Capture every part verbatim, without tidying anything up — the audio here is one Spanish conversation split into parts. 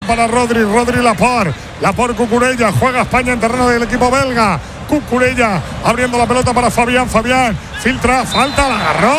para Rodri, Rodri Laporte, Laporte Cucurella, juega España en terreno del equipo belga. Cucurella abriendo la pelota para Fabián, Fabián filtra, falta, la agarró.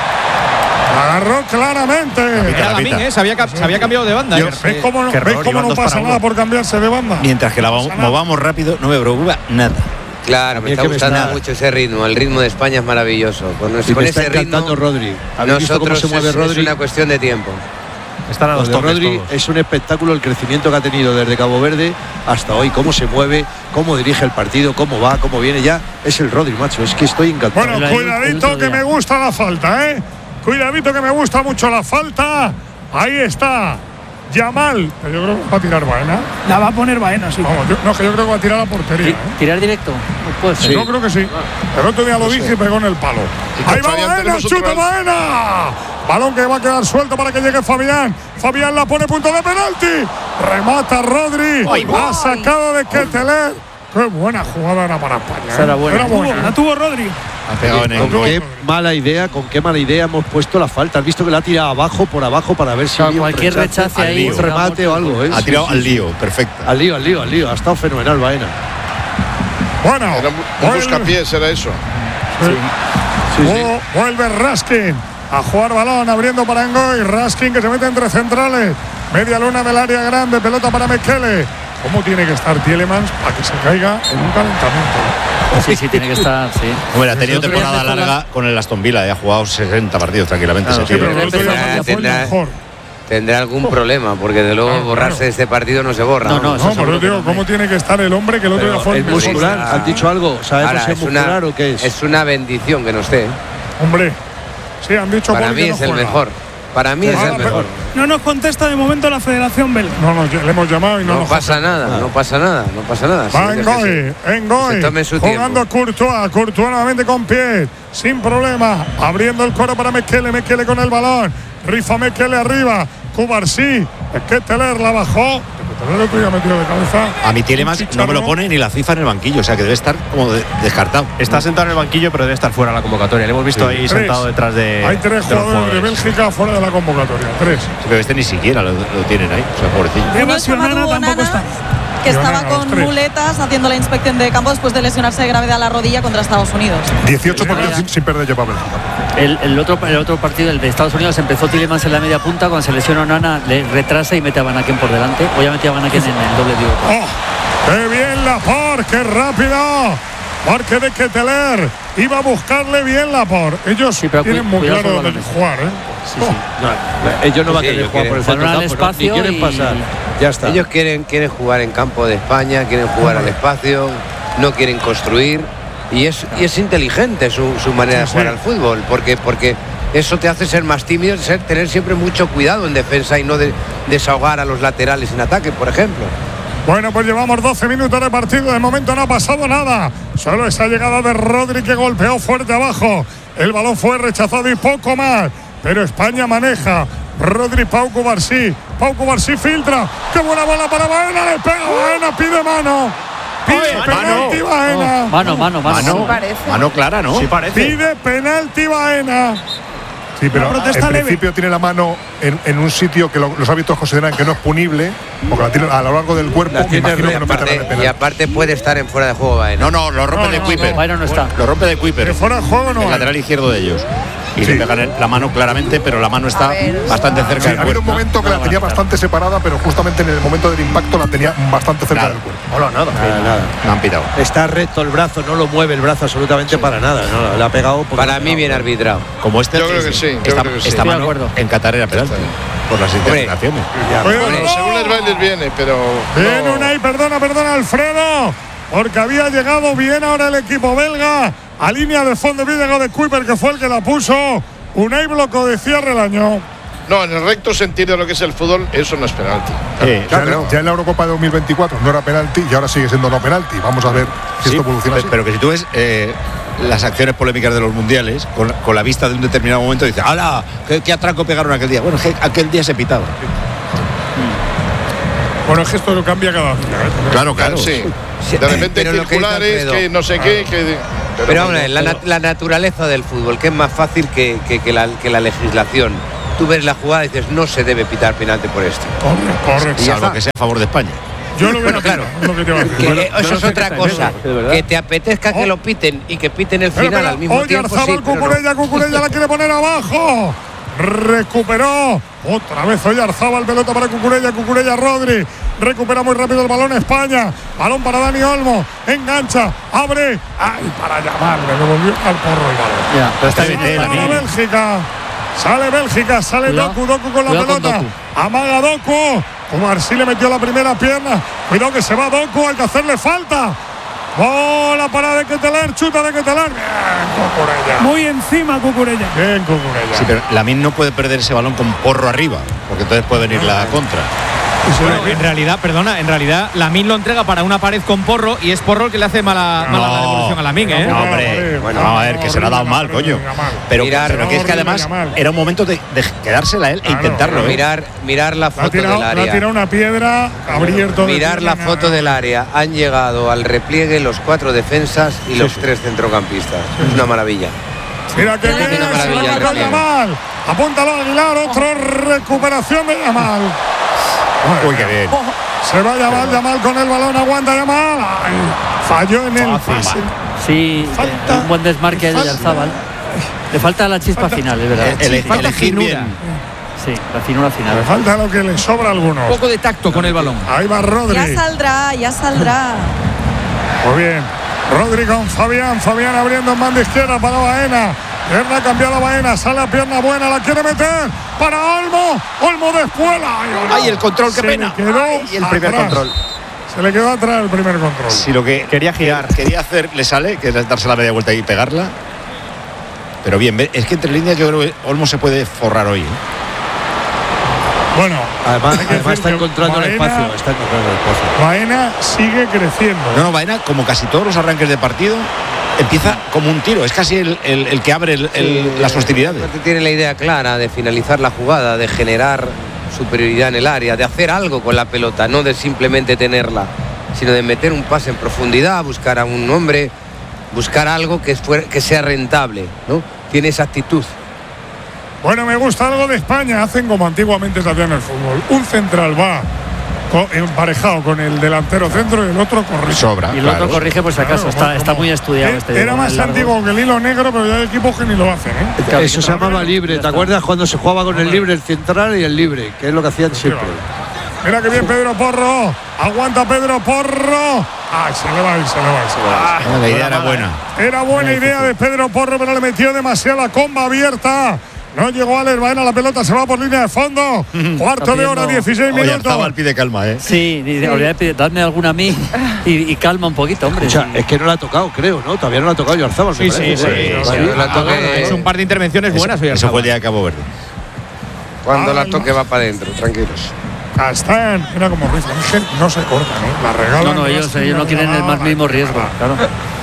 La agarró claramente. Era Lamine, ¿eh? se, había, se había cambiado de banda. Yo, ¿Ves cómo no, ¿ves cómo no pasa nada por cambiarse de banda? Mientras que la no movamos rápido, no me preocupa nada. Claro, me está gustando me está... mucho ese ritmo. El ritmo de España es maravilloso. Con, sí, con me ese está ritmo, Rodri. Nosotros cómo se mueve es, Rodri? Es una cuestión de tiempo. Están a los toques, Rodri todos. Es un espectáculo el crecimiento que ha tenido desde Cabo Verde hasta hoy, cómo se mueve, cómo dirige el partido, cómo va, cómo viene. Ya es el Rodri, macho, es que estoy encantado. Bueno, cuidadito que me gusta la falta, ¿eh? Cuidadito que me gusta mucho la falta. Ahí está Yamal. Yo creo que va a tirar Baena. La va a poner Baena, sí. Vamos, yo, no, que yo creo que va a tirar a la portería. ¿eh? ¿Tirar directo? No puede ser. Sí. Yo creo que sí. El otro día lo dije y pegó en el palo. Ahí va Baena, chuta Baena. Balón que va a quedar suelto para que llegue Fabián. Fabián la pone punto de penalti. Remata Rodri. Ay, la ha sacado de Ketteler. Qué buena jugada era para España. Era buena. Era buena. La tuvo Rodri. Ha pegado en el con qué mala idea, con qué mala idea hemos puesto la falta. Has visto que la ha tirado abajo, por abajo, para ver si claro, cualquier rechace ahí, un remate o algo. ¿eh? Ha tirado sí, al sí, lío, perfecto. Al lío, al lío, al lío. Ha estado fenomenal, Baena. Bueno, era un buscapiés, era eso. Sí. Sí, sí. Oh, vuelve Raskin a jugar balón, abriendo para Ngoy. Raskin que se mete entre centrales. Media luna del área grande, pelota para Mekele. ¿Cómo tiene que estar Tielemans para que se caiga en un calentamiento? Sí, sí, tiene que estar, sí. Hombre, ha tenido temporada larga con el Aston Villa, ha jugado sesenta partidos tranquilamente. Claro, ese tío. sí, tendrá, tendrá, tendrá algún problema, porque de luego claro, borrarse claro. de este partido no se borra. No, no, no, no pero digo, ¿cómo tiene que estar el hombre que el otro día fue el muscular? Está... ¿Has dicho algo? ¿Sabemos Ahora, si es muscular o qué es? Es una bendición que no esté. Hombre, sí, han dicho para mí no es el juega. mejor. Para mí es ah, el mejor. No nos contesta de momento la Federación Belga. No, no, le hemos llamado y no, no nos pasa contesta. nada, no pasa nada, no pasa nada. Va Ngoy, Ngoy, jugando Courtois, Courtois nuevamente con pie, sin problema, abriendo el coro para Mekele, Mekele con el balón, rifa Mekele arriba, Cubarsí, Ketteler la bajó. El otro día metido de cabeza. A mi Tielemans no me lo pone ni la FIFA en el banquillo, o sea que debe estar como de, descartado. Está sentado en el banquillo, pero debe estar fuera de la convocatoria. Le hemos visto sí. ahí tres. sentado detrás de. Hay tres de jugadores, jugadores de Bélgica fuera de la convocatoria. Tres. Sí, pero este ni siquiera lo, lo tienen ahí, o sea, pobrecillo. Eva Sionana tampoco está. Que estaba con muletas haciendo la inspección de campo después de lesionarse de gravedad la rodilla contra Estados Unidos. dieciocho partidos sin, sin perder lleva Bélgica. El, el, otro, el otro partido, el de Estados Unidos, empezó Tielemans en la media punta. Cuando se lesiona Onana, le retrasa y mete a Van Aken por delante. Hoy ya metía a Van Aken en el doble digo. ¡Oh! ¡Qué bien Laporte! ¡Qué rápido! Porque de Ketteler iba a buscarle bien Laporte. Ellos sí, tienen muy claro dónde jugar, ¿eh? Sí, sí. No, ellos no van a querer jugar por el centro del campo, no, ni quieren pasar. Ya está. Ellos quieren, quieren jugar en campo de España, quieren jugar al espacio, no quieren construir. Y es, y es inteligente su, su manera sí, de jugar sí. al fútbol, porque, porque eso te hace ser más tímido, ser, tener siempre mucho cuidado en defensa y no de, desahogar a los laterales en ataque, por ejemplo. Bueno, pues llevamos doce minutos de partido. De momento no ha pasado nada. Solo esa llegada de Rodri que golpeó fuerte abajo. El balón fue rechazado y poco más. Pero España maneja. Rodri, Pau Cubarsí. Pau Cubarsí filtra. ¡Qué buena bola para Baena! Le pega Baena, pide mano. Pide Oye, penalti mano. Baena. Oh, mano, mano, mano. Mano, sí parece. Mano clara, ¿no? Sí parece. Pide penalti Baena. Sí, pero en principio leve. Tiene la mano en, en un sitio que lo, los árbitros consideran que no es punible, porque la tiene a lo largo del cuerpo. La tiene re, no aparte, y aparte puede estar en fuera de juego Baena. No, no, lo rompe no, de no, Kuiper. Baena no, no está. Lo rompe de Kuiper. Que fuera de juego no. El lateral izquierdo de ellos. Y sí. le pegan la mano claramente, pero la mano está bastante cerca sí, del cuerpo. Había un momento que la tenía bastante separada, pero justamente en el momento del impacto la tenía bastante cerca nada. del cuerpo. Hola, nada. Nada, nada. No han pitado. Está recto el brazo, no lo mueve el brazo absolutamente sí. para nada. No, le ha pegado. Para mí bien arbitrado. Como este. Yo creo que sí. Esta, creo que sí. esta mano en Qatar era penalti. Por las interpretaciones. Bueno, según les bailes viene, pero. Viene no. Unai, perdona, perdona, Alfredo. Porque había llegado bien ahora el equipo belga. A línea de fondo, bien llegado de Kuiper, que fue el que la puso. Unai bloco de cierre el año. No, en el recto sentido de lo que es el fútbol, eso no es penalti. Eh, claro, ya, ya en la Eurocopa de dos mil veinticuatro no era penalti y ahora sigue siendo no penalti. Vamos a ver si sí, esto evoluciona así. Pero que si tú ves eh, las acciones polémicas de los mundiales, con, con la vista de un determinado momento, dices, ¡hala! ¿Qué, qué atraco pegaron aquel día? Bueno, que aquel día se pitaba. Bueno, el gesto lo cambia cada día. ¿eh? Claro, claro. Sí. sí. De repente circulares, que, que no sé qué. Que, pero, pero hombre, la, la naturaleza del fútbol, que es más fácil que, que, que, la, que la legislación. tú ves la jugada y dices, no se debe pitar penalti por esto. Corre, corre. Salvo que sea a favor de España. Yo lo bueno, claro. Lo que te que, bueno, eso no es otra cosa. Eso, que te apetezca oh. que lo piten y que piten el final pero, pero, al mismo oye, tiempo. Oyarzabal, sí, Cucurella, no. Cucurella la quiere poner abajo. Recuperó. Otra vez Oyarzabal, pelota para Cucurella, Cucurella, Rodri. Recupera muy rápido el balón España. Balón para Dani Olmo. Engancha, abre. Ay, para Yamal. Le devolvió al porro el balón. Ya, pero está bien. Sale Bélgica. Sale Bélgica. Sale Cuidado. Doku. Doku con la Cuidado pelota. Con Amaga Doku. Como Arsi le metió la primera pierna. Cuidado que se va Doku. Hay que hacerle falta. Bola para de Ketelaere, chuta de Ketelaere. Bien, Cucurella. Muy encima Cucurella. Bien, Cucurella. Sí, pero Lamine no puede perder ese balón con Porro arriba, porque entonces puede venir la contra. Bueno, en realidad, perdona, en realidad Lamine lo entrega para una pared con Porro y es Porro el que le hace mala, no, mala la devolución a Lamine, ¿eh? No, hombre, bueno, vamos a ver, que se la ha dado mal, coño. Pero, mirar, pero que es que además era un momento de, de quedársela a él e claro, intentarlo. ¿eh? Mirar, mirar la foto tirado, del área. Le ha tirado una piedra, abierto. Mirar la foto del área. Han llegado al repliegue los cuatro defensas y los sí, tres centrocampistas. Sí. Es una maravilla. Mira que bien, una maravilla. Se Yamal. Apúntalo Aguilar, otra recuperación de Yamal. Uy, qué bien. Se va Yamal, Yamal con el balón, aguanta Yamal. Ay, falló en el pase. Sí, falta, un buen desmarque de Oyarzabal. Le falta la chispa falta, final, es verdad. El, el, sí, falta elegir finura. Bien. Sí, la finura final. Le falta lo que le sobra a algunos. Un poco de tacto con el balón. Ahí va Rodri. Ya saldrá, ya saldrá. Muy bien. Rodri con Fabián. Fabián abriendo en banda izquierda para Baena. Pierna cambiada Baena, sale a pierna buena, la quiere meter para Olmo, Olmo de espuela. Ay, el control, qué pena. Ay, y el primer atrás. control. Se le quedó atrás el primer control. Si lo que quería girar, quería hacer, le sale, que es darse la media vuelta y pegarla. Pero bien, es que entre líneas yo creo que Olmo se puede forrar hoy, ¿eh? Bueno, además, además está encontrando Baena, el espacio, está encontrando el espacio. Baena sigue creciendo. No, no, Baena, como casi todos los arranques de partido, empieza como un tiro, es casi el, el, el que abre el, el, sí, las hostilidades. Tiene la idea clara de finalizar la jugada, de generar superioridad en el área, de hacer algo con la pelota, no de simplemente tenerla, sino de meter un pase en profundidad, buscar a un hombre, buscar algo que, fuera, que sea rentable, ¿no? Tiene esa actitud. Bueno, me gusta algo de España, hacen como antiguamente se hacía en el fútbol. Un central va emparejado con el delantero centro y el otro corrige. Sobra, y el claro. otro corrige por si acaso, claro, está, está muy estudiado. Este era más antiguo que el hilo negro, pero ya hay equipos que ni lo hacen, ¿eh? Claro, eso se llamaba libre, ¿te acuerdas cuando se jugaba con el libre, el central y el libre? Que es lo que hacían siempre. Mira que bien Pedro Porro, aguanta Pedro Porro. Ay, se le va, se le va, se le va. Ah, la idea era buena. Era buena idea de Pedro Porro, pero le metió demasiada comba abierta. No llegó Alex Baena, la pelota se va por línea de fondo. Cuarto de hora, dieciséis minutos. Oyarzabal pide calma, ¿eh? Sí, sí. Dadme alguna a mí y, y calma un poquito, hombre. O sea, es que no la ha tocado, creo, ¿no? Todavía no la ha tocado Oyarzabal. Sí, sí, sí. sí, sí, sí. La toque, es un par de intervenciones buenas. Eso, eso fue el día de Cabo Verde. Cuando ah, la toque va para adentro, tranquilos. Castán, era como Ruiz Ángel, no se corta, ¿no? La regalan. No, no, ellos, ellos no tienen el más mínimo riesgo, claro.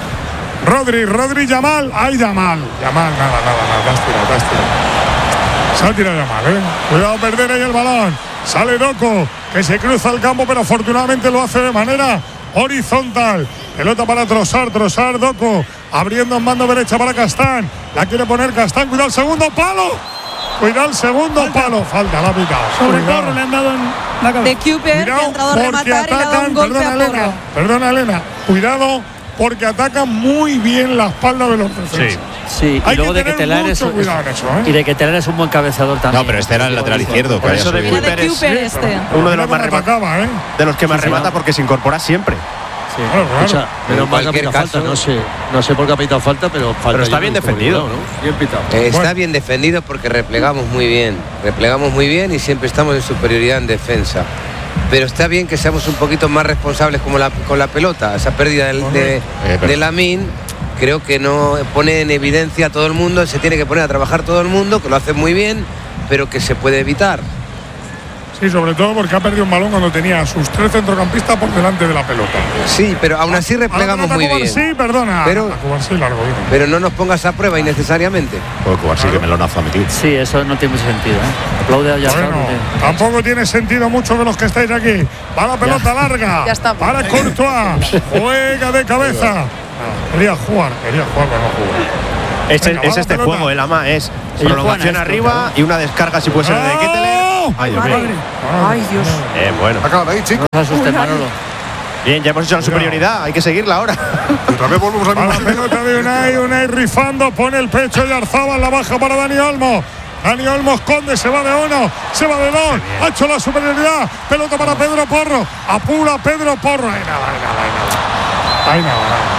Rodri, Rodri, Yamal. ¡Ay, Yamal! Yamal, nada, nada, nada. Te has tirado, te has tirado. Se ha tirado Yamal, ¿eh? Cuidado, perder ahí el balón. Sale Doku, que se cruza el campo, pero afortunadamente lo hace de manera horizontal. Pelota para Trossard, Trossard, Doku. Abriendo en mano derecha para Castán. La quiere poner Castán. Cuidado el segundo palo. Cuidado el segundo falta. palo. Falta, la ha pitado. Sobre corro le han dado en la cabeza. De Cooper, que ha entrado a rematar y le ha dado un golpe perdona, a Elena, Porro. Perdona, Elena. Cuidado, porque atacan muy bien la espalda de los defensas. Sí. Sí, Hay y luego que de que Ketelaere es, eso, ¿eh? y de que Ketelaere es un buen cabezador también. No, pero este era el lateral izquierdo. Por eso de Cooper es este. uno de los más atacaba, ¿eh? de los que más sí, remata sí, porque se incorpora siempre. Sí. Claro, claro. Escucha, pero mal que ha pitado falta, no sé, no sé por qué ha pitado falta, pero falta. Pero está bien defendido, cuidado, ¿no? Bien pitado. Eh, está bueno. bien defendido porque replegamos muy bien, replegamos muy bien y siempre estamos en superioridad en defensa. Pero está bien que seamos un poquito más responsables como la, con la pelota. Esa pérdida de, de, eh, de Lamine creo que no pone en evidencia a todo el mundo, se tiene que poner a trabajar todo el mundo, que lo hace muy bien, pero que se puede evitar. Sí, sobre todo porque ha perdido un balón cuando tenía a sus tres centrocampistas por delante de la pelota. Sí, pero aún así replegamos muy bien. Sí, perdona. Pero, sí, largo, pero no nos pongas a prueba innecesariamente. Pues Cubarsí que melonazo ha metido. Sí, eso no tiene mucho sentido, ¿eh? Aplaude a Oyarzabal. Bueno, tampoco tiene sentido mucho de los que estáis aquí. Va la pelota ya. larga. Ya está. Para Courtois. Juega de cabeza. Quería jugar, quería jugar, pero no jugar. Este, Venga, es este pelota. juego, el ama es Ellos prolongación juegan a esto, arriba claro. y una descarga si puede ser de Ketteler. Ay, Dios mío. Ay, Dios. Eh, bueno. Acaba ahí, chicos. No se asuste, Manolo. Bien, ya hemos hecho la superioridad, hay que seguirla ahora. Otra vez volvemos a A la pelota de Unai, Unai rifando, pone el pecho y Arzabal, la baja para Dani Olmo. Dani Olmo esconde, se va de uno, se va de dos, ha hecho la superioridad. Pelota para Pedro Porro, apura Pedro Porro. Ahí nada, ahí nada, ahí nada. Ahí nada,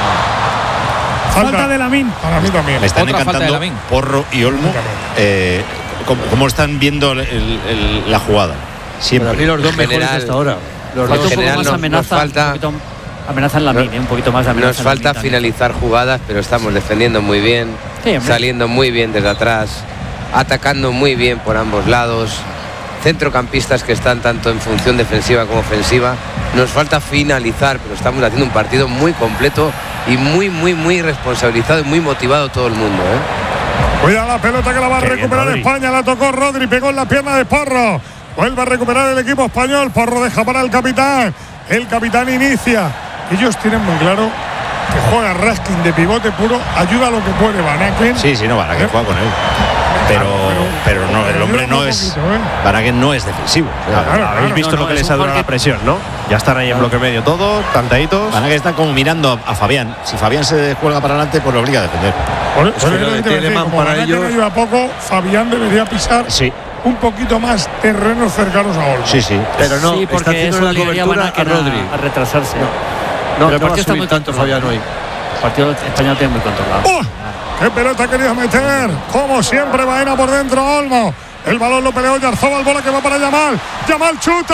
nada. Falta, falta de Lamín. Para mí también. Me están Otra falta de encantando Lamín. Porro y Olmo. Eh, cómo, cómo están viendo el, el, la jugada. Siempre. Para mí los dos General. mejores hasta ahora. Los Falta dos. un poco general más nos- amenaza. nos falta- un poquito, amenaza en Lamín, No- ¿eh? Un poquito más de amenaza. Nos en falta Lamín también. finalizar jugadas, pero estamos defendiendo muy bien, Sí, hombre. saliendo muy bien desde atrás, atacando muy bien por ambos lados. Centrocampistas que están tanto en función defensiva como ofensiva. Nos falta finalizar, pero estamos haciendo un partido muy completo y muy, muy, muy responsabilizado y muy motivado todo el mundo, ¿eh? Cuida la pelota que la va a Qué bien, recuperar Rodri. España, la tocó Rodri, pegó en la pierna de Porro. Vuelve a recuperar el equipo español, Porro deja para el capitán. El capitán inicia. Ellos tienen muy claro que juega Raskin de pivote puro, ayuda a lo que puede Van Aken. Sí, sí, no, Van Aken juega con él. Pero, pero no, el hombre no es. Van Aken no es defensivo. Claro, claro, Habéis visto no, no, lo que es les un ha durado jugador la presión, ¿no? Ya están ahí en bloque medio todos, cantaditos. Van Aken está como mirando a, a Fabián. Si Fabián se cuelga para adelante, pues lo obliga a defender. Por, Es que por lo eso de te iba a decir, Tielemans como para Van Aken ellos- ayuda poco, Fabián debería pisar Sí, un poquito más terrenos cercanos a Olmo. sí, sí. Pero no, sí, está porque haciendo eso la obligaría a Van cobertura a Aken Rodri. a, a retrasarse. No, Pero el no va a partido está subir muy tanto controlado. Fabián hoy. El partido español tiene muy controlado. ¡Oh! ¡Qué pelota ha querido meter! Como siempre, Baena por dentro, Olmo. El balón lo peleó Yarzabal, bola que va para Yamal. Yamal chuta,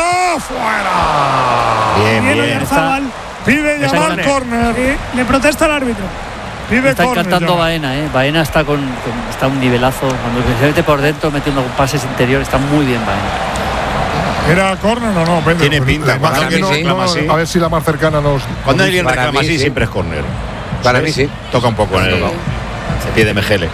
fuera. Bien, Viene bien. Oyarzabal. Pide Está Yamal córner. córner. Sí, le protesta al árbitro. Pide Está córner, encantando Yamal. Baena, ¿eh? Baena está con, con- está a un nivelazo. Cuando se mete por dentro metiendo pases interiores, está muy bien Baena. ¿Era córner o no, Pedro? Tiene pinta. La Cuando imagen alguien no- reclama no- así. a ver si la más cercana nos. Cuando alguien Para reclama mí, así, sí. siempre es córner. Para ¿Sabes? mí sí. Toca un poco en el pie de Mejele.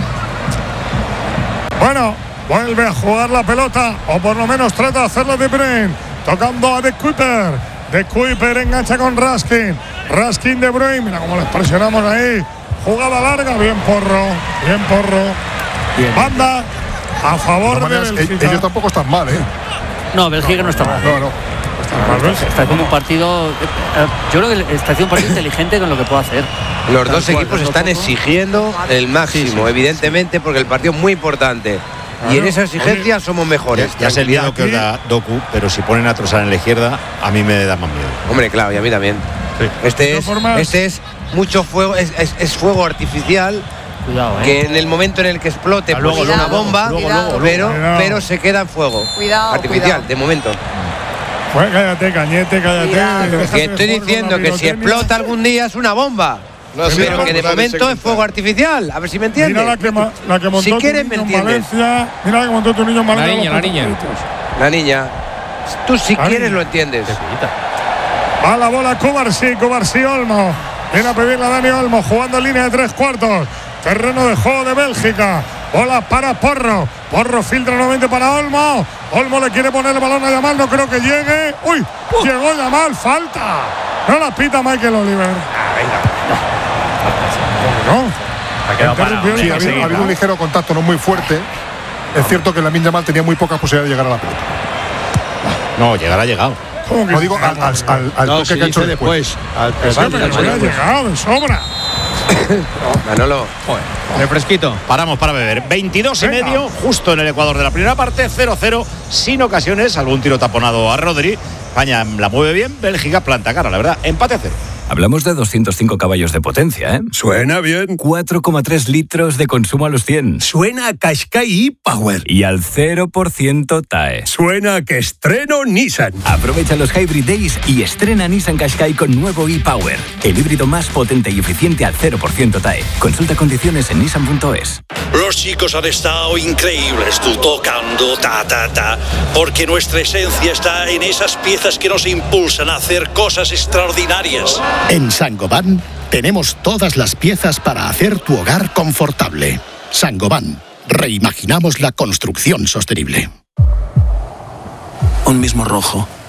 Bueno, vuelve a jugar la pelota, o por lo menos trata de hacerlo de Bruyne, tocando a De Kuyper. De Kuyper engancha con Raskin. Raskin de Bruyne, mira cómo les presionamos ahí. Jugada larga, bien Porro, bien Porro. Banda a favor De todas de maneras, Bélgica. ellos tampoco están mal, ¿eh? No, Bélgica no está mal. No, no. Está haciendo un partido. eh, Yo creo que está haciendo un partido inteligente con lo que puede hacer. Los Tal dos cual, equipos tanto están poco. exigiendo el máximo, evidentemente, porque el partido es muy importante. Y en esa exigencia somos mejores. Ya, ya sé el Tranquilidad. miedo que os da Doku, pero si ponen a Trossard en la izquierda, a mí me da más miedo. Hombre, claro, y a mí también. Este, De es, todas formas- este es mucho fuego, es, es- es fuego artificial. Cuidado, ¿eh? Que en el momento en el que explote, pues luego, es una luego, bomba, luego, luego, pero, Cuidado. pero se queda en fuego. Cuidado, Artificial, cuidado. de momento. Pues cállate, Cañete, cállate. Cuidado. Déjate Que de estoy jugar con diciendo la que si pirotecnia. explota algún día es una bomba. No, sí, pero no, que de no, momento no, es fuego artificial. A ver si me entiendes. Mira la que, ma- la que montó Si tu quieres, me niño en entiendes. Valencia. Mira la que montó tu niño en Valencia. niña, los la niña. putecitos. La niña. Tú si La quieres niña. lo entiendes. Va la bola Cubarsí, Cubarsí Olmo. Viene a pedirle a Dani Olmo, jugando en línea de tres cuartos. Terreno de juego de Bélgica. Bola para Porro. Porro filtra nuevamente para Olmo. Olmo le quiere poner el balón a Yamal, no creo que llegue. ¡Uy! Llegó Yamal, falta. No la pita Michael Oliver. ¿Cómo no? Ha quedado parado. Interrumpió el Sí, ha habido, partido. ha habido un ligero contacto, no muy fuerte. Es cierto que Lamine Yamal tenía muy pocas posibilidades de llegar a la pelota. No, llegar ha llegado. ¿Cómo que No digo al, al, al, al No, toque se que ha hecho dice después. después. Al- Sí, al- pero al- ya ha al- llegado de sobra. Manolo. De fresquito. Paramos para beber. veintidós y Venga. medio, justo en el Ecuador de la primera parte, cero cero, sin ocasiones, algún tiro taponado a Rodri. España la mueve bien, Bélgica planta cara, la verdad, empate a cero. Hablamos de doscientos cinco caballos de potencia, ¿eh? Suena bien. cuatro coma tres litros de consumo a los cien. Suena a Qashqai e-Power. Y al cero por ciento T A E. Suena a que estreno Nissan. Aprovecha los Hybrid Days y estrena Nissan Qashqai con nuevo e-Power. El híbrido más potente y eficiente al cero por ciento T A E. Consulta condiciones en nissan punto es. Los chicos han estado increíbles, tú tocando, ta, ta, ta, porque nuestra esencia está en esas piezas que nos impulsan a hacer cosas extraordinarias. En Saint-Gobain tenemos todas las piezas para hacer tu hogar confortable. Saint-Gobain, reimaginamos la construcción sostenible. Un mismo rojo,